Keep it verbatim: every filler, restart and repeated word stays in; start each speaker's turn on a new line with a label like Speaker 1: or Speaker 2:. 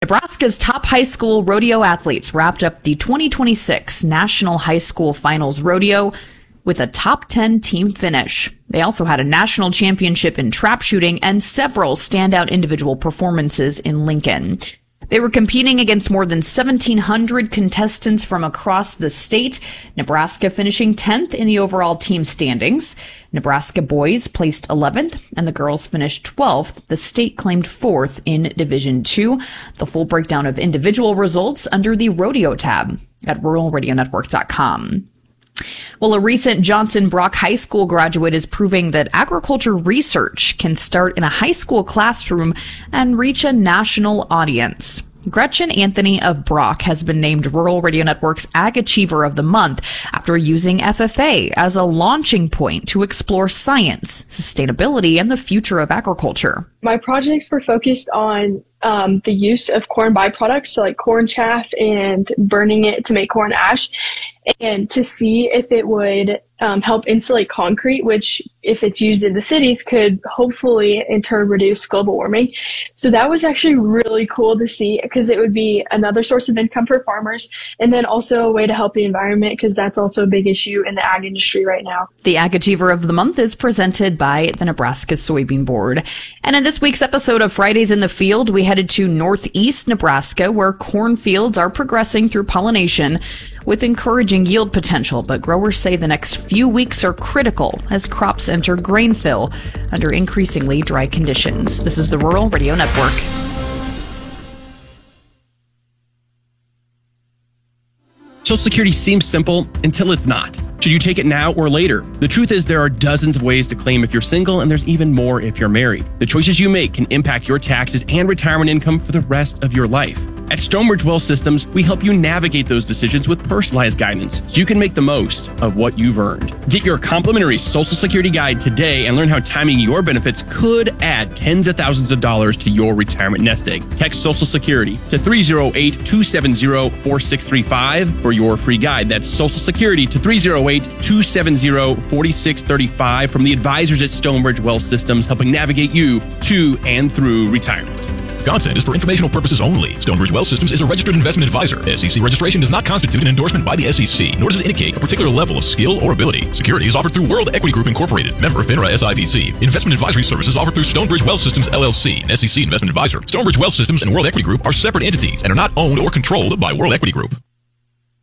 Speaker 1: Nebraska's top high school rodeo athletes wrapped up the twenty twenty-six National High School Finals Rodeo with a top ten team finish. They also had a national championship in trap shooting and several standout individual performances in Lincoln. They were competing against more than seventeen hundred contestants from across the state, Nebraska finishing tenth in the overall team standings. Nebraska boys placed eleventh, and the girls finished twelfth. The state claimed fourth in Division two. The full breakdown of individual results under the Rodeo tab at rural radio network dot com. Well, a recent Johnson Brock High School graduate is proving that agriculture research can start in a high school classroom and reach a national audience. Gretchen Anthony of Brock has been named Rural Radio Network's Ag Achiever of the Month after using F F A as a launching point to explore science, sustainability, and the future of agriculture.
Speaker 2: My projects were focused on um, the use of corn byproducts, so like corn chaff and burning it to make corn ash, and to see if it would um, help insulate concrete, which if it's used in the cities could hopefully in turn reduce global warming. So that was actually really cool to see because it would be another source of income for farmers and then also a way to help the environment because that's also a big issue in the ag industry right now.
Speaker 1: The Ag Achiever of the Month is presented by the Nebraska Soybean Board. And in this week's episode of Fridays in the Field, we headed to northeast Nebraska where cornfields are progressing through pollination with encouraging yield potential, but growers say the next few weeks are critical as crops enter grain fill under increasingly dry conditions. This is the Rural Radio Network.
Speaker 3: Social Security seems simple until it's not. Should you take it now or later? The truth is there are dozens of ways to claim if you're single, and there's even more if you're married. The choices you make can impact your taxes and retirement income for the rest of your life. At Stonebridge Wealth Systems, we help you navigate those decisions with personalized guidance so you can make the most of what you've earned. Get your complimentary Social Security guide today and learn how timing your benefits could add tens of thousands of dollars to your retirement nest egg. Text Social Security to three oh eight, two seven oh, four six three five for your free guide. That's Social Security to three oh eight, two seven oh, four six three five from the advisors at Stonebridge Wealth Systems, helping navigate you to and through retirement.
Speaker 4: Content is for informational purposes only. Stonebridge Wealth Systems is a registered investment advisor. S E C registration does not constitute an endorsement by the S E C, nor does it indicate a particular level of skill or ability. Security is offered through World Equity Group Incorporated, member FINRA S I P C. Investment advisory services offered through Stonebridge Wealth Systems L L C, an S E C investment advisor. Stonebridge Wealth Systems and World Equity Group are separate entities and are not owned or controlled by World Equity Group.